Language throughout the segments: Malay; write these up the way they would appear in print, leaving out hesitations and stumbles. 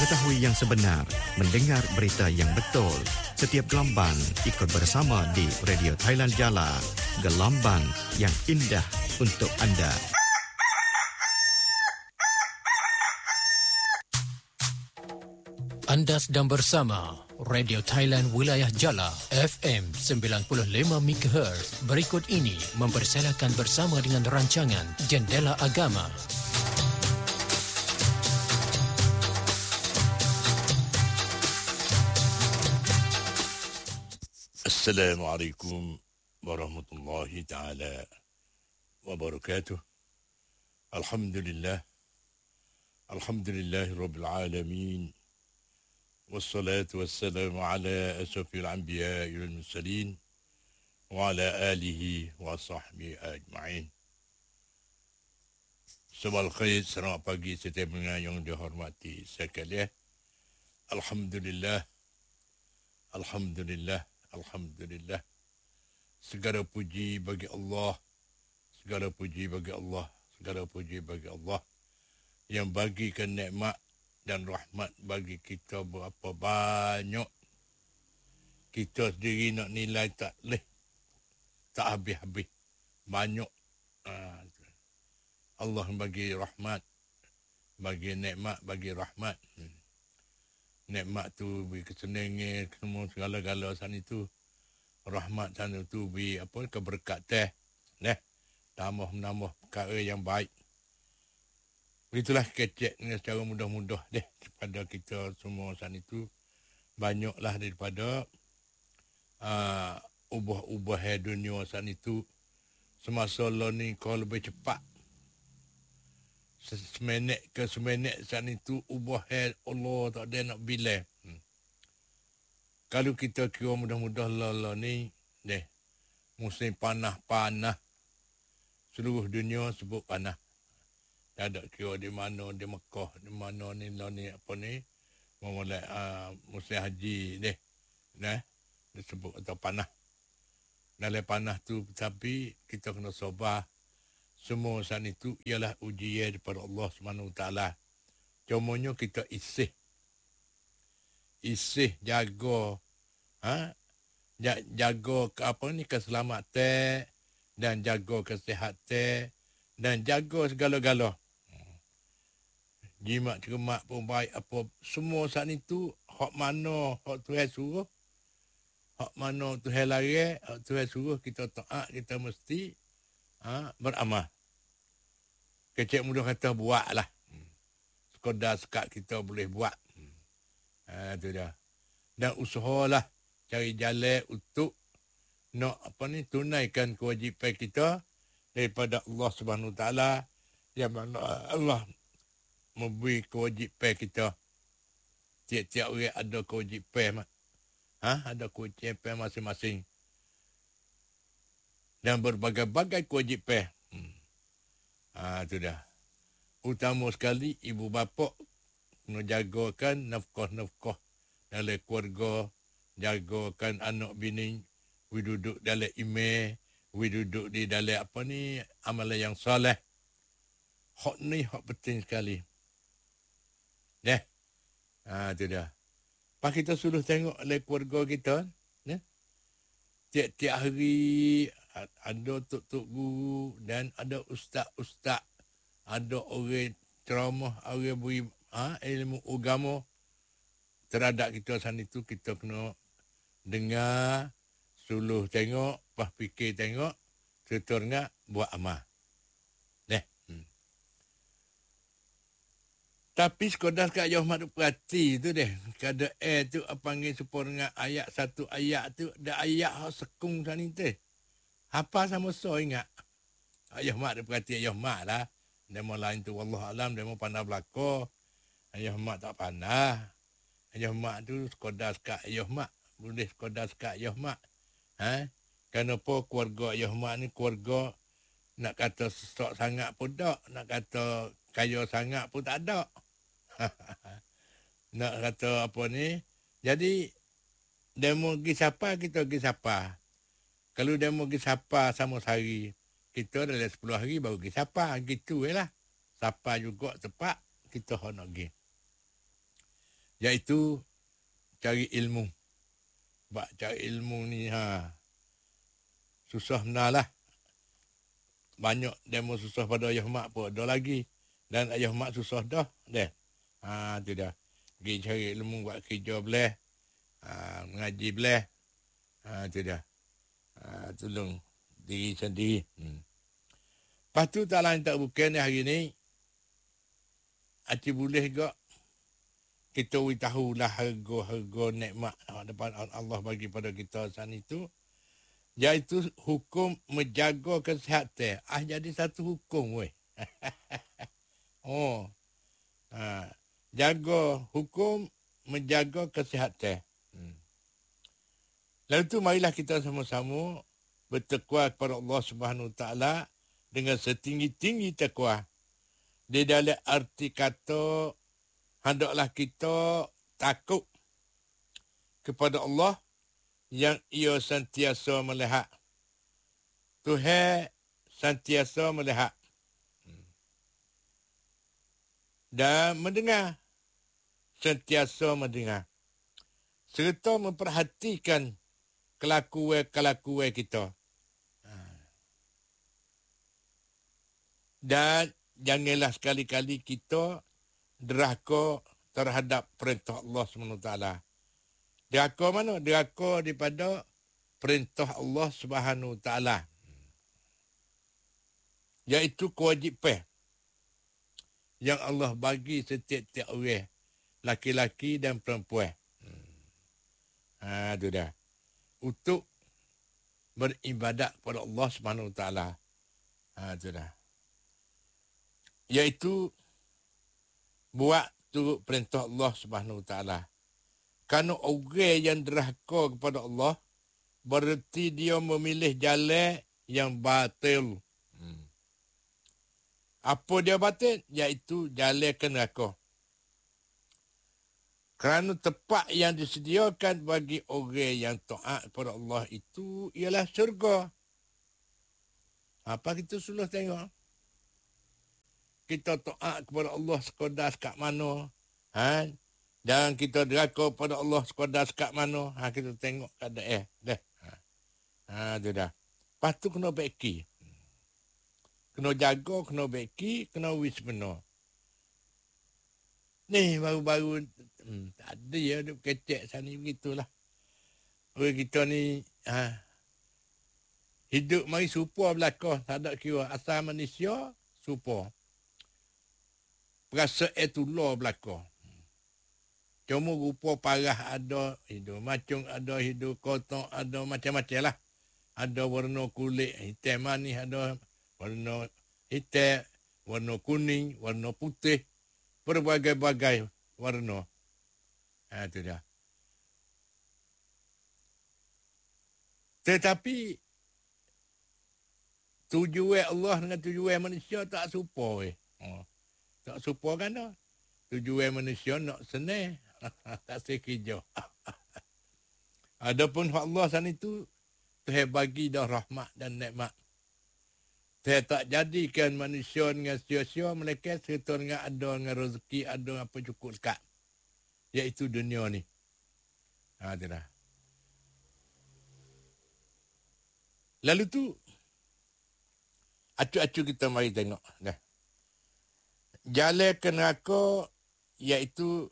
Mengetahui yang sebenar, mendengar berita yang betul. Setiap gelombang ikut bersama di Radio Thailand Jala. Gelombang yang indah untuk anda. Anda sedang bersama Radio Thailand Wilayah Jala FM 95 MHz. Berikut ini mempersilakan bersama dengan rancangan Jendela Agama. Assalamualaikum warahmatullahi ta'ala wabarakatuh. Alhamdulillah. Alhamdulillahi rabbil alamin. Wassalatu wassalamu ala asrafil anbiya'i wal mursalin wa ala alihi wa sahbihi ajma'in. Sabal khair, selamat pagi setiap pendengar yang dihormati sekalian. Alhamdulillah. Alhamdulillah. Alhamdulillah. Segala puji bagi Allah. Segala puji bagi Allah. Segala puji bagi Allah yang bagikan nikmat dan rahmat bagi kita berapa banyak. Kita sendiri nak nilai tak leh. Tak habis-habis. Banyak. Allah bagi rahmat. Bagi nikmat, bagi rahmat. Nikmat tu beri kesenangan, semua segala-gala sana itu. Rahmat sana tu beri keberkatan. Tambah-menambah perkara yang baik. Begitulah kecek dengan secara mudah-mudah kepada kita semua sana itu. Banyaklah daripada ubah-ubah dunia sana itu. Semasa lo ni kau lebih cepat. Semenit ke semenit saat itu ubah Allah tak ada nak bilang. Kalau kita kira mudah-mudah lala ni musim panah-panah seluruh dunia sebut panah. Tak ada kira di mana di Mekah, di mana ni memulai musim haji disebut atau panah. Dalam panah tu tapi kita kena sabar. Semua saat itu ialah ujian daripada Allah SWT. Cumanya kita isih jaga jaga keselamatan dan jaga kesihatan dan jaga segala-gala. Jimat cermat pun baik apa semua saat itu hak mana hak Tuhan suruh, hak mana Tuhan larang, hak Tuhan suruh kita taat, kita mesti beramal. Kecik mudah kata buatlah. Sekadar sekat kita boleh buat. Itu dah. Dan usahalah cari jalan untuk nak tunaikan kewajipan kita daripada Allah Subhanahu Taala yang mana Allah memberi kewajipan kita. Tiap-tiap orang ada kewajipan. Ada kewajipan masing-masing. Dan berbagai-bagai kewajipan. Itu dah. Utama sekali ibu bapa kena jagakan nafkah-nafkah dalam keluarga, jagakan anak bini, duduk dalam iman, duduk di dalam amalan yang soleh. Hak ni hak penting sekali. Itu dah. Pak kita suruh tengok dalam keluarga kita, tiap-tiap hari ada tok-tok guru dan ada ustaz-ustaz, ada orang ceramah, orang beri ilmu agama terhadap kita sana itu. Kita kena dengar, suluh tengok, pas fikir tengok, serta buat amal. Tapi sekadar kat jauh mak perhati tu kada tu panggil supaya dengan ayat satu ayat tu ada ayat sekung sana tu. Apa sama so ingat? Ayah mak dia perhati ayah mak lah. Demo lain tu wallahualam demo pandai belaka. Ayah mak tak pandai. Ayah mak tu sekadar sekat ayah mak. Boleh sekadar sekat ayah mak. Kenapa keluarga ayah mak ni keluarga nak kata sesak sangat pun tak. Nak kata kaya sangat pun tak ada. Nak kata apa ni. Jadi demo pergi siapa kita pergi siapa. Kalau dia mau pergi sapa sama sehari, kita dalam 10 hari baru pergi sapa. Gitu lah. Sapa juga tepat, kita nak pergi. Iaitu cari ilmu. Sebab cari ilmu ni susah benar lah. Banyak demo susah pada ayah mak pun ada lagi. Dan ayah mak susah dah. Tu dah. Pergi cari ilmu buat kerja belah. Mengaji belah. Tu dah. Tolong diri sendiri. Lepas tu tak lain tak bukan hari ni. Aci boleh ke kita tahulah harga-harga nikmat depan Allah bagi pada kita saat itu. Iaitu hukum menjaga kesihatan. Jadi satu hukum weh. Jaga hukum menjaga kesihatan. Lalu tu marilah kita sama-sama bertakwa kepada Allah Subhanahu Wa Taala dengan setinggi-tinggi takwa. Di dalam arti kata hendaklah kita takut kepada Allah yang ia sentiasa melihat. Tuhan sentiasa melihat dan mendengar, sentiasa mendengar, serta memperhatikan kelakuan kita. Dan janganlah sekali-kali kita derhaka terhadap perintah Allah SWT. Derhaka mana? Derhaka daripada perintah Allah SWT. Iaitu kewajipan yang Allah bagi setiap-tiap orang, laki-laki dan perempuan. Itu dah. Untuk beribadat kepada Allah SWT. Itu dah. Iaitu buat turut perintah Allah Subhanahu Wa Taala. Kerana orang yang derhaka kepada Allah berarti dia memilih jalan yang batil. Apa dia batil? Iaitu jalan ke neraka. Kerana tempat yang disediakan bagi orang yang taat kepada Allah itu ialah syurga. Apa kita sudah tengok? Kita taat kepada Allah sekadar sekat mana. Dan kita derhaka kepada Allah sekadar sekat mana. Kita tengok keadaan. Itu dah. Lepas tu kena baiki. Kena jaga, kena baiki, kena wis benar. Ni baru-baru tak ada ya, dia kecek sana begitulah. Orang kita ni hidup mari serupa belakang, tak ada kira asal manusia serupa. Perasaan itu law belakang. Cuma rupa parah ada, hidup macung ada, hidup kotak ada, macam-macam lah. Ada warna kulit hitam manis, ada warna hitam, warna kuning, warna putih. Berbagai-bagai warna. Itu dah. Tetapi tujuan Allah dengan tujuan manusia tak serupa. Tak serupa kan? Tujuan manusia nak senang. Tak sekejap. Adapun Allah sana itu, Tuhan bagi dah rahmat dan nikmat. Tuhan tak jadikan manusia dengan sia-sia, mereka serta dengan ada dengan rezeki, ada apa cukup dekat. Iaitu dunia ni. Itu dah. Lalu tu, acu-acu kita mari tengok. Dah. Jalan ke neraka, iaitu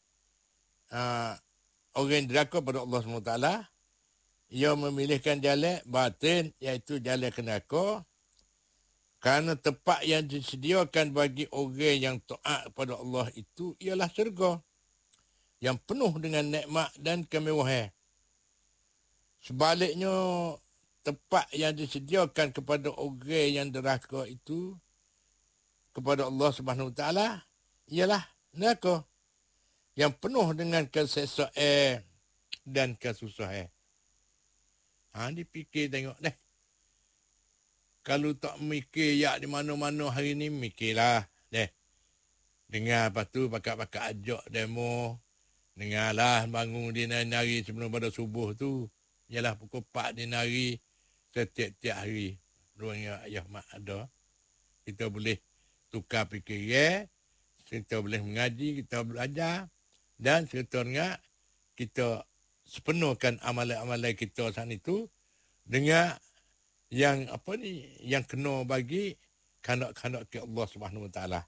orang yang derhaka pada Allah SWT, ia memilihkan jalan batin, iaitu jalan ke neraka, kerana tempat yang disediakan bagi orang yang taat kepada Allah itu ialah syurga, yang penuh dengan nikmat dan kemewahan. Sebaliknya, tempat yang disediakan kepada orang yang derhaka itu kepada Allah Subhanahu Wa Taala ialah neraka yang penuh dengan kesesakan dan kesusahan. Dipikir tengok dah. Kalau tak mikir ya di mana-mana hari ni, mikirlah deh. Dengar lepas tu pakat-pakat ajak demo. Dengarlah bangun di nari sebelum pada subuh tu. Ialah pukul 4 di nari setiap-tiap hari. Ruangnya ayah mak ada. Kita boleh tukar fikiran, kita boleh mengaji, kita belajar. Dan sebetulnya kita sepenuhkan amalan-amalan kita saat itu dengan yang yang kena bagi kandak-kandak ke Allah Subhanahu Wa Taala.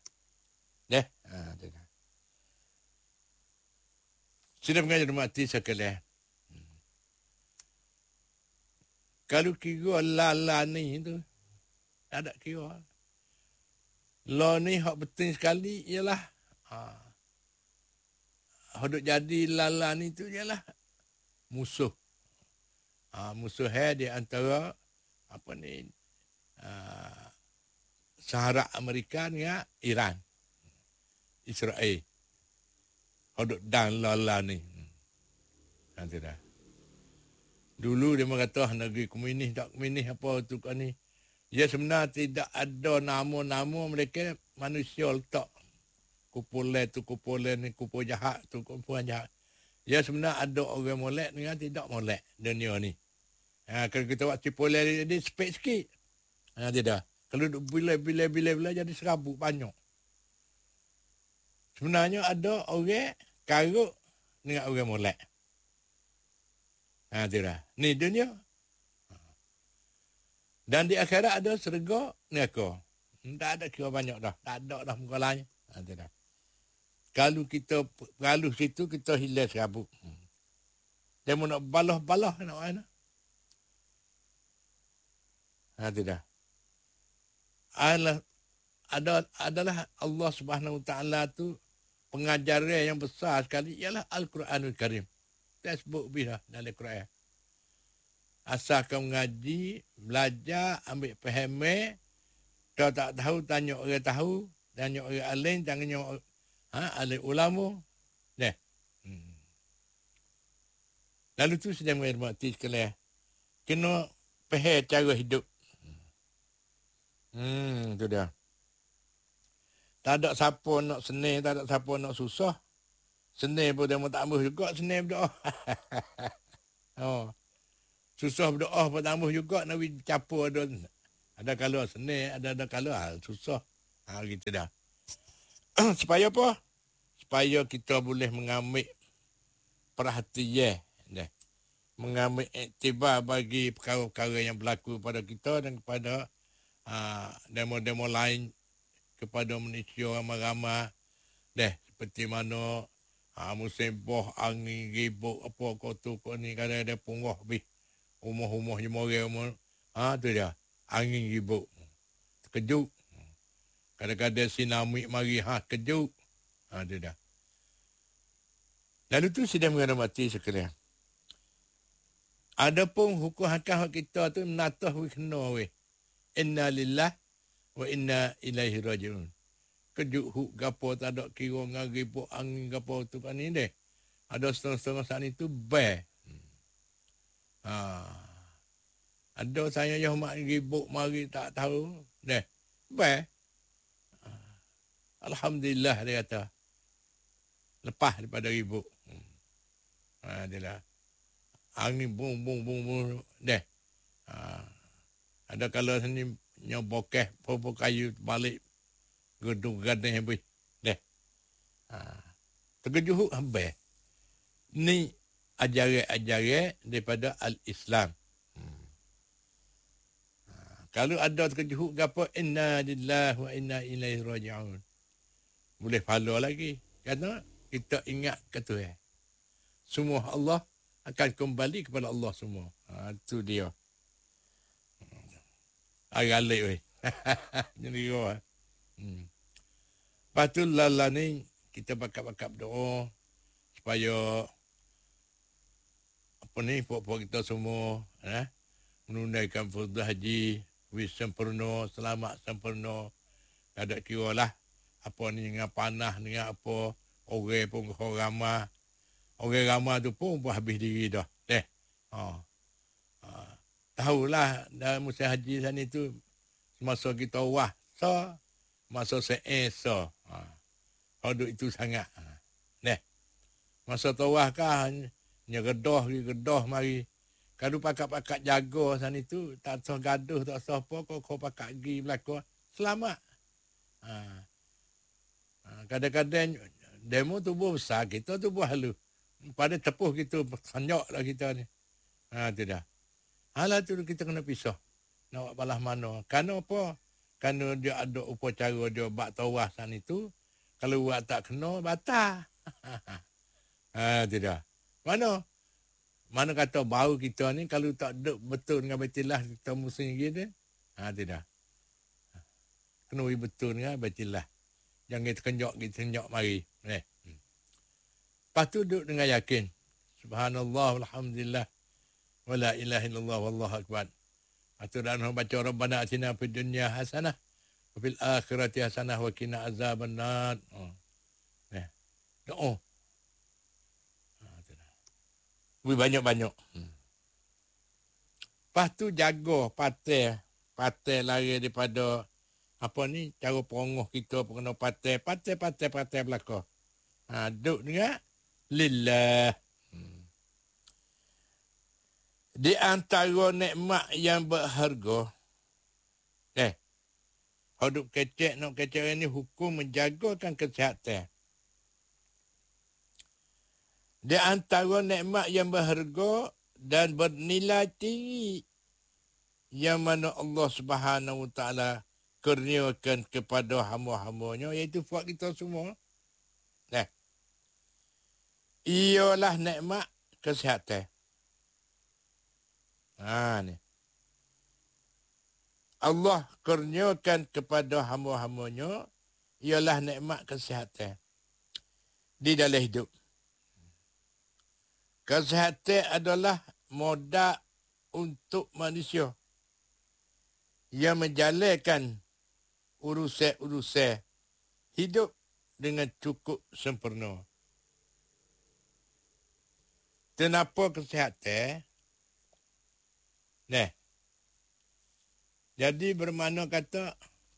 Sudah mengajar mati sekalian. Kalau kira lala ni tu, tak ada kira. Law ni hak penting sekali ialah hodok jadi lala ni tu ialah musuh. Musuh di antara Sahara Amerika dengan Iran. Israel. Hodok dan lala ni. Nanti dah. Dulu dia mengata negeri komunis tak komunis apa tu kan ni. Ya sebenarnya tidak ada nama-nama mereka manusia letak. Kumpulan tu kumpulan ni kumpul jahat tu kumpulan jahat. Ya sebenarnya ada orang molek dengan tidak molek dunia ni. Kalau kita buat kumpulan ni spek sikit. Tidak. Kalau bila jadi serabut banyak. Sebenarnya ada orang karut dengan orang molek. Tidak. Ni dunia. Dan di akhirat ada syurga, neraka. Tak ada kira banyak dah. Tak ada dah muka lain. Tidak. Kalau kita perlu situ, kita hilang serabut. Dia mau nak balah-balah nak mana? Tidak. Adalah Allah Subhanahu Wa Taala tu pengajaran yang besar sekali ialah Al-Quranul Karim. Textbook bila dalam Quran. Asal kau mengaji, belajar, ambil faham. Kau tak tahu, tanya orang tahu. Tanya orang alim, tanya alim ulama. Lalu tu sedang menghormati sekalian. Kena faham cara hidup. Tu dia. Tak ada siapa nak senang, tak ada siapa nak susah. Senang pun dia mau tambah juga, senang berdoa. Susah berdoa pun tambah juga, Nabi capur ada. Ada kalau senang, ada kalau susah. Gitu dah. Supaya apa? Supaya kita boleh mengambil perhatian. Mengambil iktibar bagi perkara-perkara yang berlaku pada kita dan kepada demo-demo lain, kepada manusia ramai-ramai. Seperti mana musim boh, angin, ribut, apa kau tu, kau ni kadang ada punggah habis. Rumah-rumah jemari, tu dia. Angin ribut. Terkejut. Kadang-kadang sinamik mari, kejut. Tu dia. Lalu tu sedang menghormati sekalian. Adapun hukum hakam kita tu menatah kena weh. Inna lillah wa inna ilaihi raji'un. Kejut huk gapo tak ada kira dengan ribut angin gapo tu kan ni deh. Ada setengah-setengah saat itu bear. Ada saya yang mak ribut mari tak tahu deh. Bear. Alhamdulillah dia kata. Lepas daripada ribut. Adalah angin bung deh. Ada kalau sini nyobokeh pokok kayu balik gedung gading habis. Terkejut habis. Ni ajaran-ajaran daripada al-Islam. Kalau ada terkejut gapo inna lillahi wa inna ilaihi raji'un. Boleh follow lagi. Kerana kita ingat kata semua Allah akan kembali kepada Allah semua. Itu dia. Agak weh. Jadi gua. Lepas tu lala ni kita bakap-bakap doa supaya puak-puak kita semua menunaikan fardu haji wis sempurna, selamat sempurna. Tak ada kira lah apa ni dengan panah dengan apa, orang pun ramai. Orang ramai tu pun habis diri dah. Tahulah dalam musim haji sana itu masa kita wahsa, masa seesa. Hodok itu sangat. Masa tawah kan nyegedah mari. Kalau pakak-pakak jaga sana itu tak sah gaduh, tak sah apa, kau pakak pergi belakang selamat. Kadang-kadang Demo tubuh besar, kita tubuh halus. Pada tepuh kita, kenyok lah kita ni. Tu dah. Hala tu kita kena pisah. Nak buat balas mana. Kerana apa? Kerana dia ada upacara dia bak tawasan itu. Kalau buat tak kena, batal. Tu dah. Mana kata bau kita ni, kalau tak duduk betul dengan Baitullah, kita musing gitu. Tu dah. Kena betul dengan Baitullah. Jangan kita kenyok mari. Lepas tu duduk dengan yakin. Subhanallah, alhamdulillah. Wa la ilaha illallah, wallahu akbar. Lepas tu dah baca Rabbana atina fid dunya hasanah. Wa fil akhirati hasanah wa qina azaban nar. Doa. Banyak-banyak. Lepas tu jaga patai lari daripada apa ni, cara perongoh kita kena patai belakang. Duduk dengan lillah. Di antara nikmat yang berharga, hidup kecek nak kecek ni hukum menjagakan kesihatan. Di antara nikmat yang berharga dan bernilai tinggi yang mana Allah Subhanahu Wa Taala kurniakan kepada hamba-hambanya, iaitu buat kita semua. Ialah nikmat kesihatan. Ni. Allah kurniakan kepada hamba-hambanya ialah nikmat kesihatan di dalam hidup. Kesihatan adalah modal untuk manusia yang menjalankan urusan-urusan hidup dengan cukup sempurna. Kenapa kesihatan? Jadi bermakna kata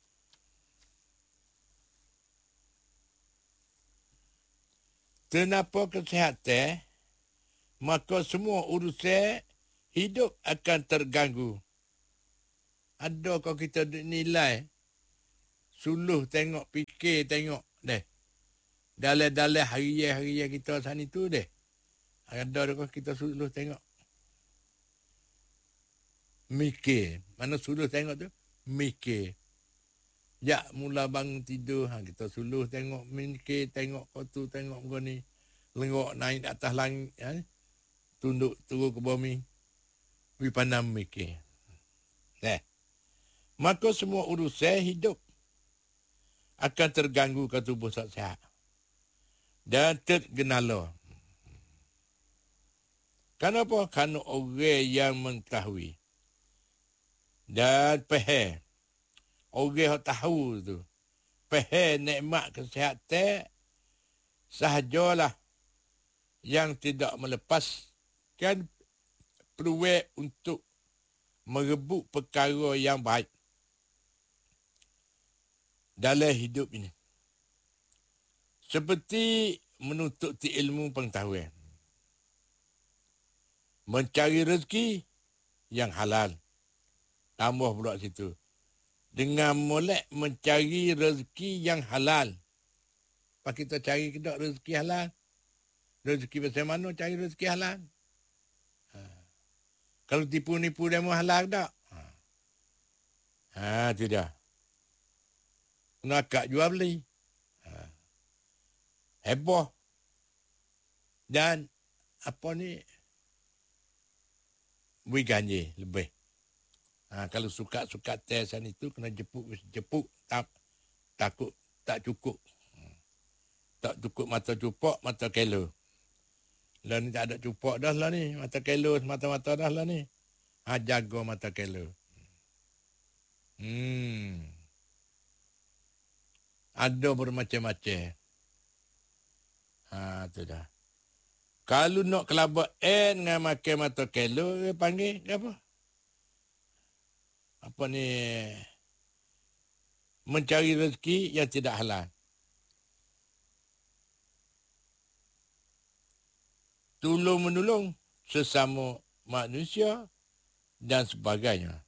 kenapa kesihatan? Maka semua urusan hidup akan terganggu. Ada kalau kita nilai, suluh tengok, fikir tengok, dalam harian kita sana itu Ada kalau kita suluh tengok. Mikir. Mana suluh tengok tu? Mikir. Ya, mula bangun tidur, kita suluh tengok, mikir, tengok kotu, tengok kau ni. Lengok naik di atas langit, tunduk turun ke bumi. Pandang mikir. Maka semua urusan hidup akan terganggu ke tubuh sihat dan tergenala. Kenapa? Kerana orang yang mengetahui dan faham. Orang yang tahu tu, faham nikmat kesihatan, sahajalah yang tidak melepaskan peluang untuk merebut perkara yang baik dalam hidup ini. Seperti menuntut ilmu pengetahuan, mencari rezeki yang halal. Tambah pula situ. Dengan molek mencari rezeki yang halal. Apa kita cari kita rezeki halal? Rezeki macam mana cari rezeki halal? Kalau tipu-nipu demo halal tak? Tidak. Nak jual beli. Heboh. Dan apa ni? Bui ganji lebih. Kalau suka tesan itu kena jepuk takut tak cukup. Tak cukup mata cupok, mata kelo. Lah ni tak ada cupok dah lah ni. Mata kelo semata-mata dah lah ni. Jaga mata kelo. Ada bermacam-macam. Tu dah. Kalau nak kelabak dengan makan mata kelo, panggil apa? Apa ni? Mencari rezeki yang tidak halal. Tolong-menolong sesama manusia dan sebagainya.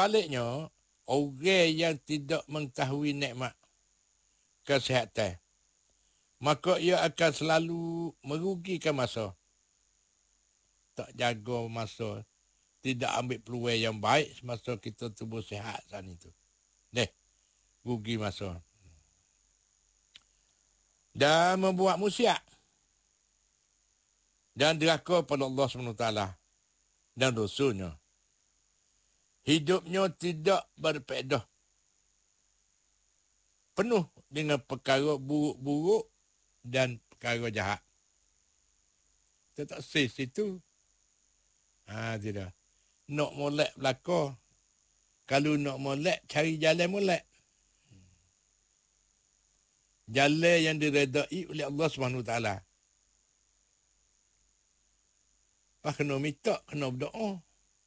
Sebaliknya, orang yang tidak mengetahui nikmat kesihatan maka ia akan selalu merugikan masa. Tak jaga masa, tidak ambil peluang yang baik semasa kita tubuh sihat saat itu. Rugi masa. Dan membuat musiat. Dan deraka pada Allah SWT dan Rasulnya. Hidupnya tidak berpedah. Penuh dengan perkara buruk-buruk dan perkara jahat. Kita tak sis itu. Tidak. Nak molek belakang. Kalau nak molek, cari jalan molek. Jalan yang diredai oleh Allah SWT. Pak kena minta, kena berdoa.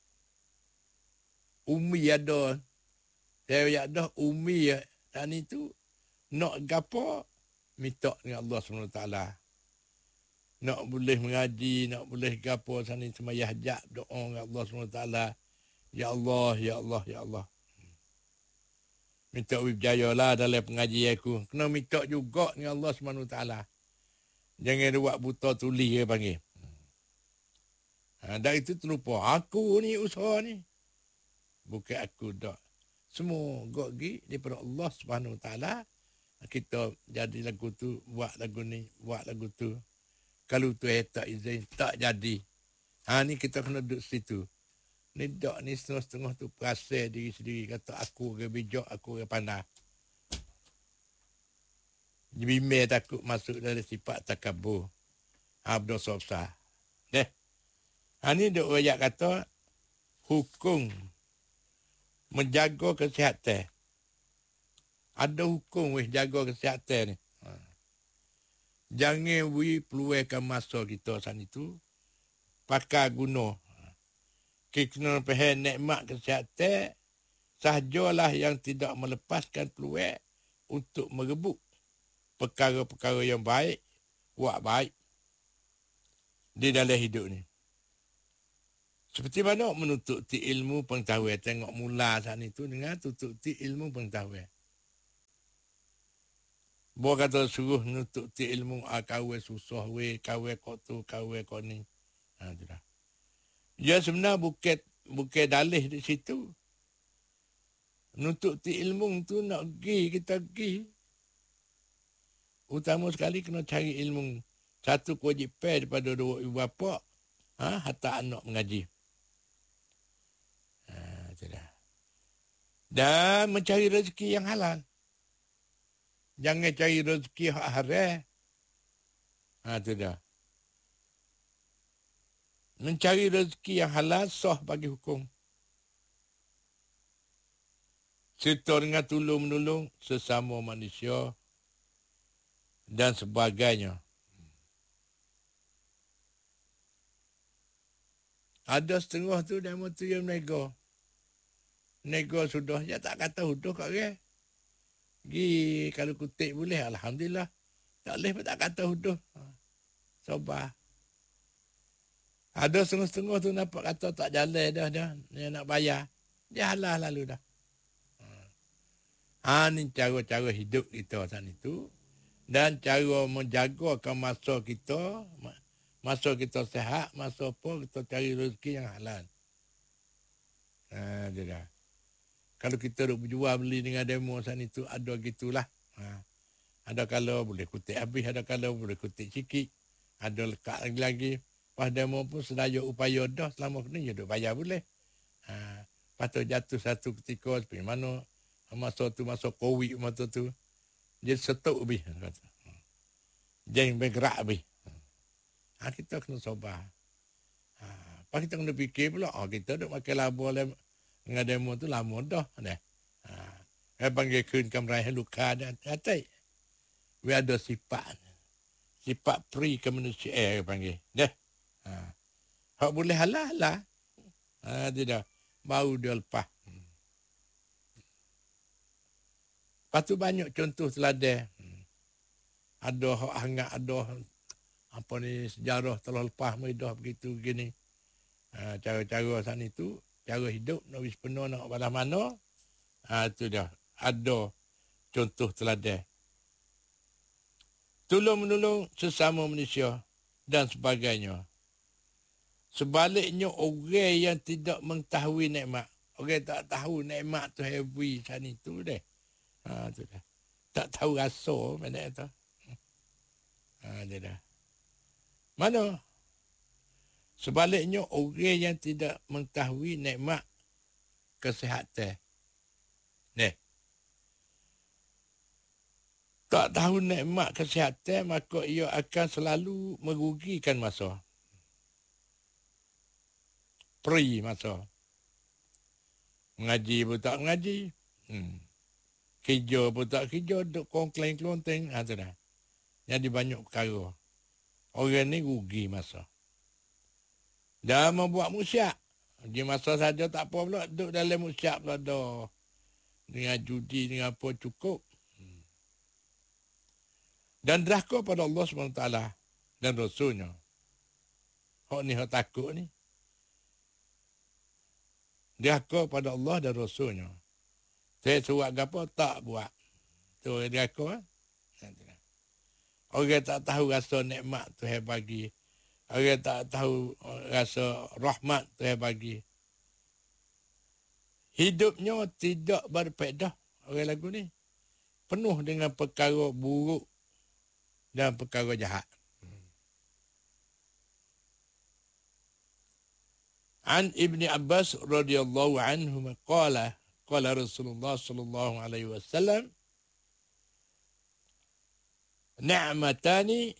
Umi ada. Saya ada umi dan itu. Nak gapo, minta dengan Allah SWT. Nak boleh mengaji, nak boleh gapo sana semayah hajat, doa dengan Allah SWT. Ya Allah, ya Allah, ya Allah. Minta berjaya lah dalam pengajian aku. Kena minta juga dengan Allah SWT. Jangan buat buta tuli dia panggil. Dari itu terlupa. Aku ni usaha ni. Bukan aku dah. Semua gok-gi daripada Allah SWT. Kita jadi lagu tu, buat lagu ni, buat lagu tu. Kalau tu tak izin, tak jadi. Ni kita kena duduk situ. Ni dak ni setengah-setengah tu perasa diri sendiri. Kata aku ke bijak, aku ke pandai. Bimbing takut masuk dalam sifat takabur. Berdosa besar. Ni duk ayat kata, hukum menjaga kesihatan. Ada hukum jaga kesihatan ni. Jangan peluangkan masa kita saat itu. Pakai guna. Kita faham nikmat kesihatan. Sahajalah yang tidak melepaskan peluang untuk merebut perkara-perkara yang baik. Buat baik. Di dalam hidup ni. Seperti mana menuntut ilmu pengetahuan. Tengok mula saat itu dengan tutup ilmu pengetahuan. Bawa kata suruh menuntut ilmu kawai susah kawai kau tu, kawai kau ni. Itulah. Ya sebenarnya bukan dalih di situ. Menuntut ilmu tu nak pergi, kita pergi. Utama sekali kena cari ilmu. Satu kewajipan daripada dua ibu bapa. Hatta anak mengaji. Itulah. Dan mencari rezeki yang halal. Jangan cari rezeki hak haram. Itu dah. Mencari rezeki yang halal sah bagi hukum. Serta dengan tolong-menolong sesama manusia dan sebagainya. Ada setengah tu demo tu yang nego. Nego sudah, ya tak kata huduh kat dia. Gi kalau kutip boleh, alhamdulillah. Tak boleh pun tak kata huduh. Sabar. Ada setengah-setengah tu nampak kata tak jalan dah. Dia nak bayar. Dia halal lalu dah. Ni cara-cara hidup kita saat itu. Dan cara menjagakan masa kita. Masa kita sihat, masa apa kita cari rezeki yang halal. Dia dah. Kalau kita duk berjual beli dengan demo saat itu, ada gitulah. Ada kalau boleh kutip habis, ada kalau boleh kutip sikit. Ada lekat lagi-lagi. Pas demo pun sedaya upaya dah selama ni, dia duk bayar boleh. Lepas tu jatuh satu ketika, seperti mana masa tu, masa COVID masa tu, dia setuk habis. Jangan bergerak habis. Kita kena sabar. Lepas kita kena fikir pula, kita duk makan laba dengan demo tu lama dah. Saya panggil kun meraih luka dan hati. Dia ada sifat. Sifat pri kemanusiaan, panggil. Hak boleh halal lah. Tidak. Baru dia lepas. Lepas tu banyak contoh teladan. Ada hak hangat, ada apa ni sejarah telah lepas mereka begitu begini. Cara-cara sana itu, cara hidup nak wis penuh nak balas mana. Itu dah ada contoh teladan. tolong-menolong sesama manusia dan sebagainya. Sebaliknya, orang yang tidak mengetahui nikmat, orang tak tahu nikmat tu heavy macam itu deh. Tu dah. Tak tahu rasa mana tu. Dia dah. Mana? Sebaliknya, orang yang tidak mengetahui nikmat kesihatan. Tak tahu nikmat kesihatan, maka ia akan selalu merugikan masa. Peri masa. Mengaji pun tak mengaji. Kerja pun tak kerja, duk keleng-kelenteng. Tu dah. Jadi banyak perkara. Orang ni rugi masa. Dah membuat musyak. Di masa saja tak apa pula. Duduk dalam musyak pula dah. Dengan judi, dengan apa cukup. Dan derhaka pada Allah SWT dan Rasulnya. Hak ni, hak takut ni. Derhaka pada Allah dan Rasulnya. Saya suruh apa, tak buat. Tu derhaka. Orang tak tahu rasa nikmat Tuhan bagi. Orang tak tahu rasa rahmat Tuhan bagi. Hidupnya tidak berfaedah. Orang lagu ni. Penuh dengan perkara buruk dan perkara jahat. An Ibn Abbas radhiyallahu anhu qala Rasulullah sallallahu alaihi wasallam ni'matani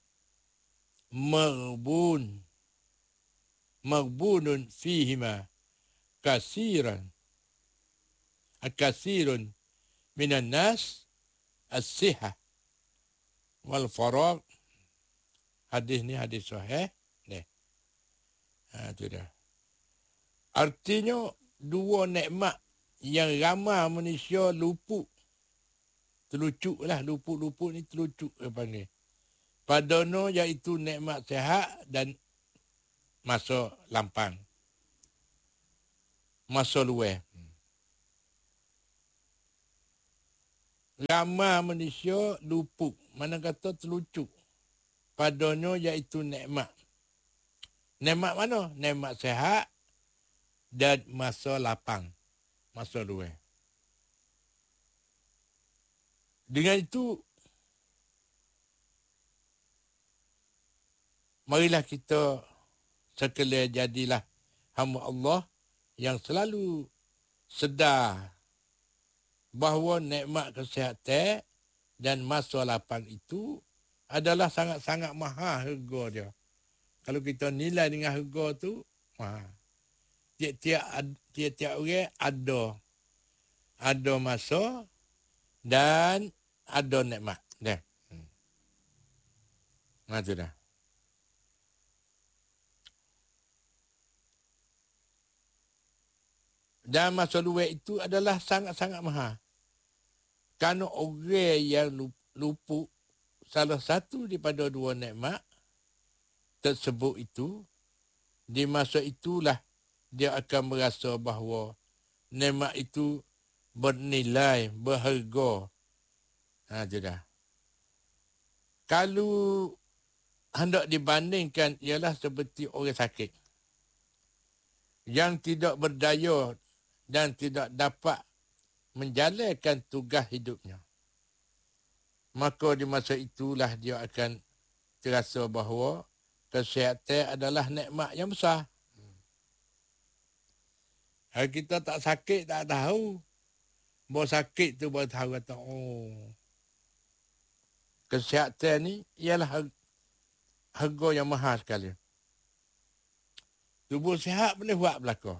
maghbunun fihima kasiran minan nas as-sihah wal faragh. Hadis ni hadis sahih. Tu dah. Artinya dua nikmat yang ramai manusia luput. Terlucuk lah. Luput ni terlucuk dia panggil. Padanya iaitu nikmat sihat dan masa lampang. Masa luar. Ramai manusia luput. Mana kata terlucuk. Padanya iaitu nikmat. Nikmat mana? Nikmat sihat dan masa lapang. Masa luar. Dengan itu, marilah kita sekalian jadilah hamba Allah yang selalu sedar bahawa nikmat kesihatan dan masa lapang itu adalah sangat-sangat mahal harga dia. Kalau kita nilai dengan harga tu, mahal. Tiap-tiap orang ada masa dan ada nikmat. Dah. Tu dah. Dan masa luar itu adalah sangat-sangat mahal. Kerana orang yang luput salah satu daripada dua nikmat tersebut itu, di masa itulah dia akan merasa bahawa nikmat itu bernilai, berharga. Tu dah. Kalau hendak dibandingkan ialah seperti orang sakit yang tidak berdaya dan tidak dapat menjalankan tugas hidupnya. Maka di masa itulah dia akan terasa bahawa kesihatan adalah nikmat yang besar. Kalau kita tak sakit, tak tahu. Bahawa sakit tu baru tahu kata, kesihatan ni ialah harga yang mahal sekali. Tubuh sihat boleh buat belakang.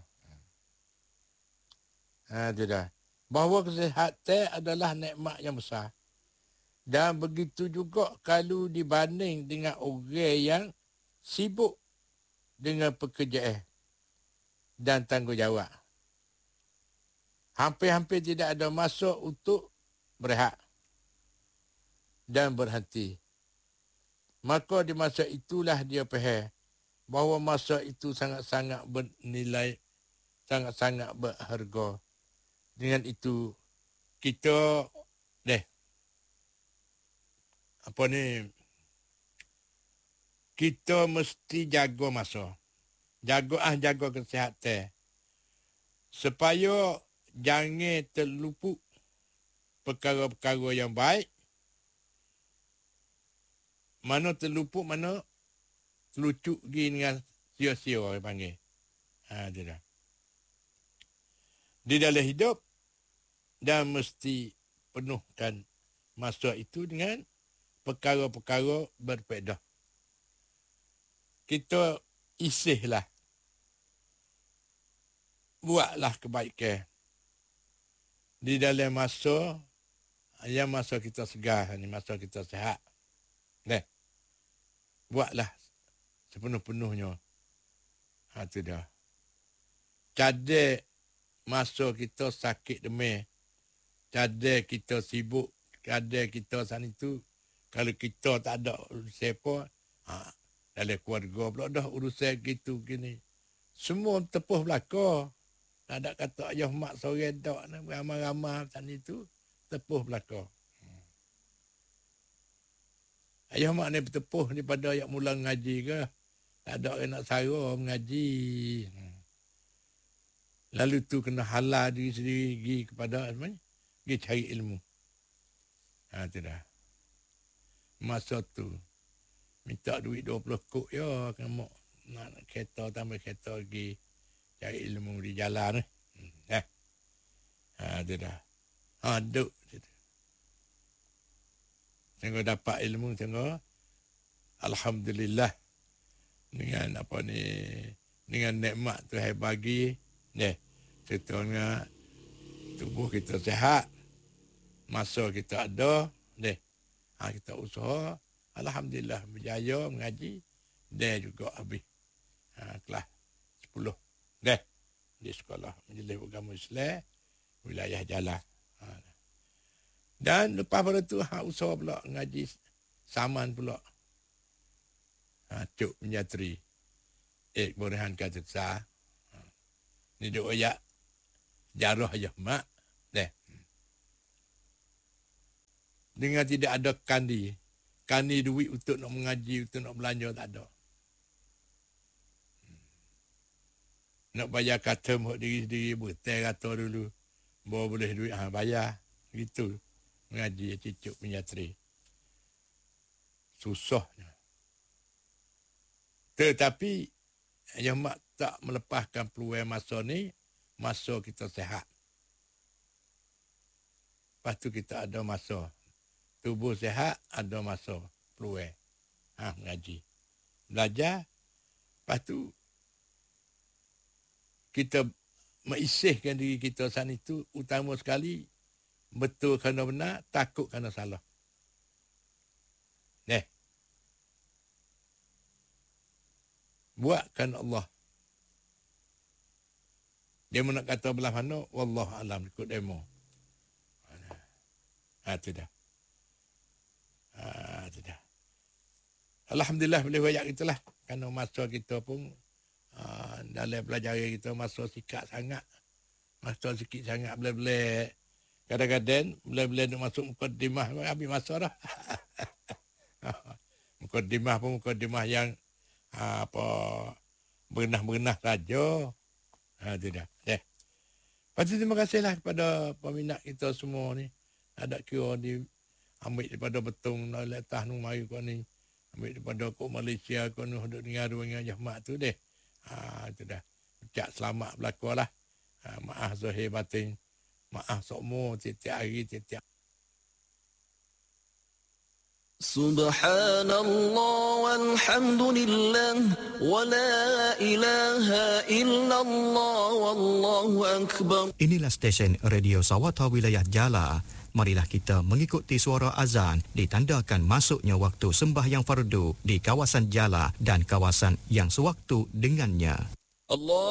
Tu dah. Bahawa kesihatan adalah nikmat yang besar. Dan begitu juga kalau dibanding dengan orang yang sibuk dengan pekerjaan dan tanggungjawab. Hampir-hampir tidak ada masa untuk berehat dan berhenti. Maka di masa itulah dia faham bahawa masa itu sangat-sangat bernilai, sangat-sangat berharga. Dengan itu, kita kita mesti jaga masa. Jaga kesihatan. Supaya jangan terluput perkara-perkara yang baik. Mana terluput, mana terlucuk pergi dengan sia-sia orang panggil. Itu dah. Di dalam hidup, dan mesti penuhkan masa itu dengan perkara-perkara berfaedah. Kita isihlah. Buatlah kebaikan. Di dalam masa kita segar ni, masa kita sihat. Buatlah sepenuh-penuhnya. Itu dah. Cadai masa kita sakit demam. Cadai kita sibuk. Cadai kita sana itu. Kalau kita tak ada siapa, dalam keluarga pula dah urusan gitu gini. Semua tepuh belaka. Tak ada kata ayah mak sore dak ramai-ramai sana itu tepuh belaka. Ayah mak ni bertepuh daripada ayat mula ngaji ke. Tak ada orang nak sara mengaji. Lalu tu kena halal diri sendiri pergi kepada pergi cari ilmu. Itu dah. Masa tu minta duit 20 kok ya, kamu nak kereta tambah kereta pergi cari ilmu di jalan ni. Itu dah. Duk situ. Tengok dapat ilmu, tengok alhamdulillah dengan dengan nikmat Tuhan bagi contohnya tubuh kita sihat, masa kita ada, kita usaha, alhamdulillah berjaya mengaji, dan juga habis kelas 10 di sekolah Majlis Agama Islam wilayah Jalan. Dan lepas pada tu usaha pula ngaji saman pula. Cuk Menjateri. Borehan Katuksa. Ni duk ayat jarah ayah mak. Dengan tidak ada kandi. Kandi duit untuk nak mengaji, untuk nak belanja tak ada. Nak bayar kata mak diri sendiri, bertai kata dulu. Bawa boleh duit, bayar. Gitu. Mengaji Cicuk Menjateri. Susahnya. Tetapi, ayah mak tak melepaskan peluang masa ni, masa kita sihat. Lepas tu kita ada masa. Tubuh sihat, ada masa peluang. Mengaji. Belajar. Lepas tu, kita mengisihkan diri kita saat itu, utama sekali, betul kerana benar, takut kerana salah. Buatkan Allah. Dia nak kata belah mana, wallahu alam, ikut demo. Tidak. Tidak. Alhamdulillah boleh banyak itulah. Kerana masa kita pun, dalam pelajaran kita, masa sikap sangat. Masa sikit sangat, boleh-boleh. Kadang-kadang, boleh-boleh nak masuk mukaddimah, habis masa dah. Mukaddimah pun mukaddimah yang berenah-berenah saja. Tidak. Pasti terima kasihlah kepada peminat kita semua ni. Ada kira di ambil daripada Betong, letak nu mari kau ni. Ambil daripada kau Malaysia, kau ni duduk dengan ruangan jahmat tu deh. Itu dah. Ucap selamat berlaku lah. Maaf zahir batin. Maaf semua tiap-tiap hari, tiap-tiap. Subhanallah walhamdulillah wa la ilaha illallah wallahu akbar. Inilah stesen Radio Sawata Wilayah Jala. Marilah kita mengikuti suara azan ditandakan masuknya waktu sembahyang fardu di kawasan Jala dan kawasan yang sewaktu dengannya. Allah